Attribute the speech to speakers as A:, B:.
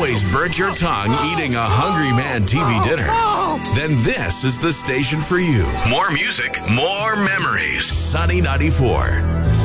A: always burnt your tongue eating a Hungry Man TV dinner? Then this is the station for you. More music, more memories. Sunny 94.